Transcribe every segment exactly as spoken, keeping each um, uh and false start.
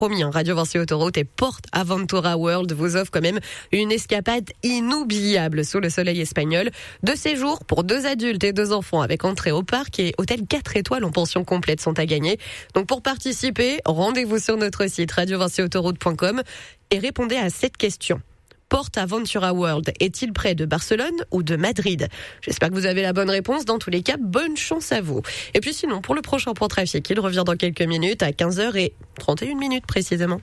Promis, hein, Radio Vinci Autoroute et Port Aventura World vous offre quand même une escapade inoubliable sous le soleil espagnol. Deux séjours pour deux adultes et deux enfants avec entrée au parc et hôtel quatre étoiles en pension complète sont à gagner. Donc pour participer, rendez-vous sur notre site radio vinci autoroute point com et répondez à cette question. Port Aventura World est-il près de Barcelone ou de Madrid? J'espère que vous avez la bonne réponse. Dans tous les cas, bonne chance à vous. Et puis sinon, pour le prochain point trafic, il revient dans quelques minutes à quinze heures trente et une minutes précisément.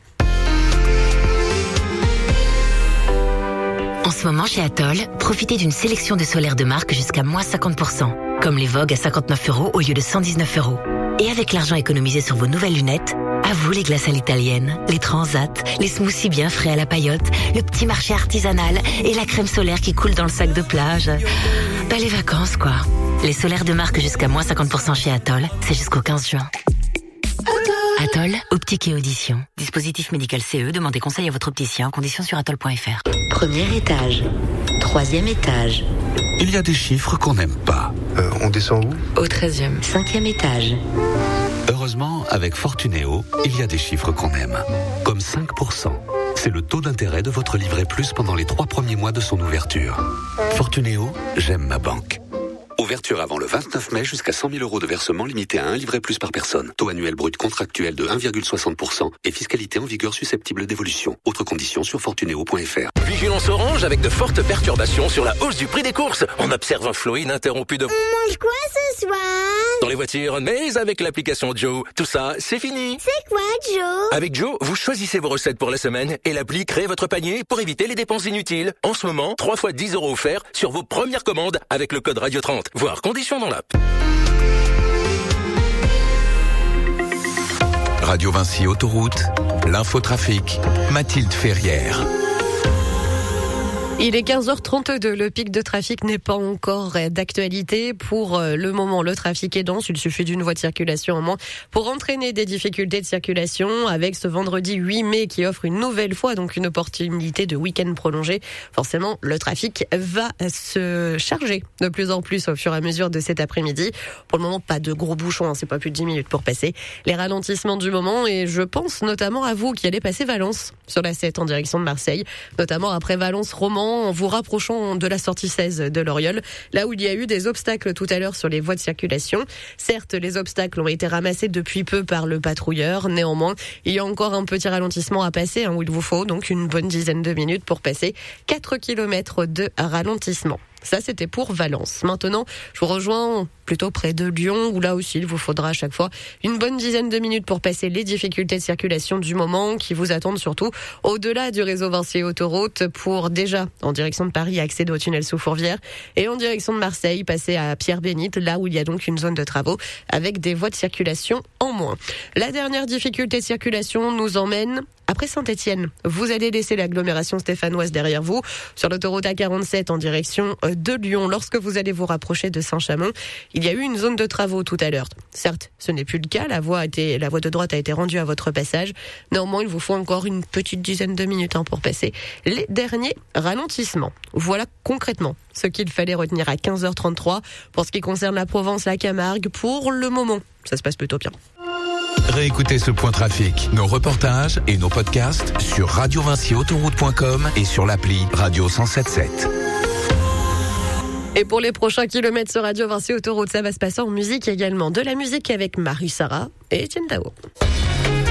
En ce moment, chez Atoll, profitez d'une sélection de solaires de marque jusqu'à moins cinquante pour cent. Comme les Vogue à cinquante-neuf euros au lieu de cent dix-neuf euros. Et avec l'argent économisé sur vos nouvelles lunettes, à vous les glaces à l'italienne, les transats, les smoothies bien frais à la paillote, le petit marché artisanal et la crème solaire qui coule dans le sac de plage. Bah les vacances quoi. Les solaires de marque jusqu'à moins cinquante pour cent chez Atoll, c'est jusqu'au quinze juin. Atoll, optique et audition. Dispositif médical C E, demandez conseil à votre opticien en conditions sur atoll point f r. Premier étage, troisième étage. Il y a des chiffres qu'on n'aime pas. Euh, on descend où? Au treizième. Cinquième étage. Heureusement, avec Fortunéo, il y a des chiffres qu'on aime. Comme cinq pour cent. C'est le taux d'intérêt de votre livret plus pendant les trois premiers mois de son ouverture. Fortunéo, j'aime ma banque. Ouverture avant le vingt-neuf mai jusqu'à cent mille euros de versement limité à un livret plus par personne. Taux annuel brut contractuel de un virgule soixante pour cent et fiscalité en vigueur susceptible d'évolution. Autres conditions sur fortunéo point f r. Vigilance orange avec de fortes perturbations sur la hausse du prix des courses. On observe un flot ininterrompu de... On mange quoi ce soir? Dans les voitures, mais avec l'application Joe. Tout ça, c'est fini. C'est quoi Joe? Avec Joe, vous choisissez vos recettes pour la semaine et l'appli crée votre panier pour éviter les dépenses inutiles. En ce moment, trois fois dix euros offerts sur vos premières commandes avec le code Radio trente. Voir conditions dans l'app. Radio Vinci Autoroute, l'infotrafic, Mathilde Ferrière. Il est quinze heures trente-deux, le pic de trafic n'est pas encore d'actualité. Pour le moment, le trafic est dense, il suffit d'une voie de circulation en moins pour entraîner des difficultés de circulation avec ce vendredi huit mai qui offre une nouvelle fois donc une opportunité de week-end prolongé. Forcément, le trafic va se charger de plus en plus au fur et à mesure de cet après-midi. Pour le moment, pas de gros bouchons, hein, c'est pas plus de dix minutes pour passer. Les ralentissements du moment et je pense notamment à vous qui allez passer Valence sur la sept en direction de Marseille, notamment après Valence-Romans, en vous rapprochant de la sortie seize de l'Oriol, là où il y a eu des obstacles tout à l'heure sur les voies de circulation. Certes, les obstacles ont été ramassés depuis peu par le patrouilleur. Néanmoins, il y a encore un petit ralentissement à passer, hein, où il vous faut donc une bonne dizaine de minutes pour passer quatre kilomètres de ralentissement. Ça, c'était pour Valence. Maintenant, je vous rejoins plutôt près de Lyon, où là aussi, il vous faudra à chaque fois une bonne dizaine de minutes pour passer les difficultés de circulation du moment qui vous attendent surtout au-delà du réseau Vinci Autoroute pour déjà, en direction de Paris, accéder au tunnel sous Fourvière et en direction de Marseille, passer à Pierre-Bénite, là où il y a donc une zone de travaux avec des voies de circulation en moins. La dernière difficulté de circulation nous emmène après Saint-Étienne. Vous allez laisser l'agglomération stéphanoise derrière vous sur l'autoroute A quarante-sept en direction de Lyon. Lorsque vous allez vous rapprocher de Saint-Chamond, il y a eu une zone de travaux tout à l'heure. Certes, ce n'est plus le cas. La voie, a été, la voie de droite a été rendue à votre passage. Néanmoins, il vous faut encore une petite dizaine de minutes hein, pour passer les derniers ralentissements. Voilà concrètement ce qu'il fallait retenir à quinze heures trente-trois pour ce qui concerne la Provence, la Camargue. Pour le moment, ça se passe plutôt bien. Réécoutez ce point trafic, nos reportages et nos podcasts sur radio vinci autoroute point com et sur l'appli Radio cent soixante-sept sept. Et pour les prochains kilomètres sur Radio Vinci Autoroute, ça va se passer en musique également. De la musique avec Marie Sarah et Etienne Dao.